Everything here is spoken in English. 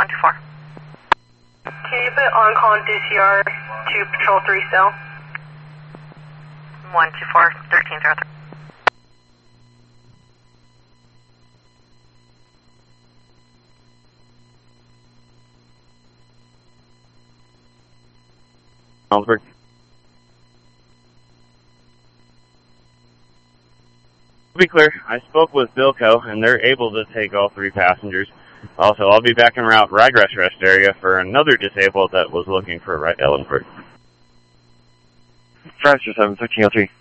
124. Can you put on call DCR to Patrol 3 cell? 124, 1303. Ellensburg. To be clear, I spoke with Bilco, and they're able to take all 3 passengers. Also, I'll be back en route Ryegrass Rest area for another disabled that was looking for a ride to Ellensburg. 527, 1303.